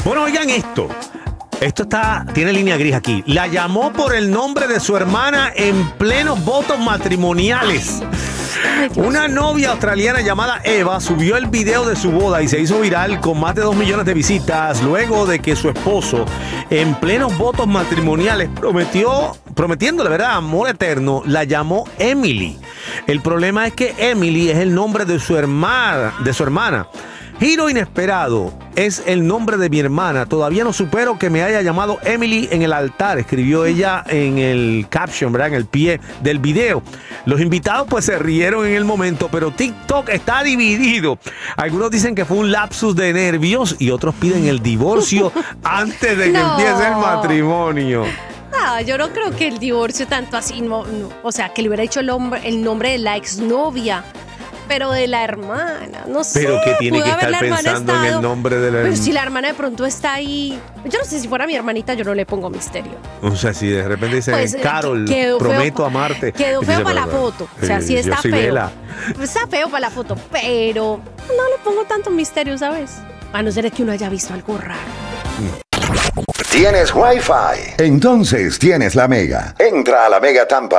Bueno, oigan esto. Tiene línea gris aquí. La llamó por el nombre de su hermana en plenos votos matrimoniales. Una novia australiana llamada Eva subió el video de su boda y se hizo viral con más de 2 millones de visitas luego de que su esposo, en plenos votos matrimoniales, prometiéndole, ¿verdad?, amor eterno, la llamó Emily. El problema es que Emily es el nombre de su hermana. Giro inesperado, es el nombre de mi hermana. Todavía no supero que me haya llamado Emily en el altar, escribió ella en el caption, ¿verdad?, en el pie del video. Los invitados pues se rieron en el momento, pero TikTok está dividido. Algunos dicen que fue un lapsus de nervios y otros piden el divorcio antes de que empiece el matrimonio. Yo no creo que el divorcio tanto así, no, o sea, que le hubiera dicho el nombre de la exnovia. Pero de la hermana, no sé. Pero que tiene que estar pensando en el nombre de la hermana. Pero si la hermana de pronto está ahí. Yo no sé, si fuera mi hermanita, yo no le pongo misterio. O sea, si de repente dicen, pues, Carol, prometo amarte. Quedó feo para la foto. O sea, sí está feo. Vela. Está feo para la foto, pero no le pongo tanto misterio, ¿sabes? A no ser que uno haya visto algo raro. ¿Tienes Wi-Fi? Entonces tienes la Mega. Entra a la Mega Tampa.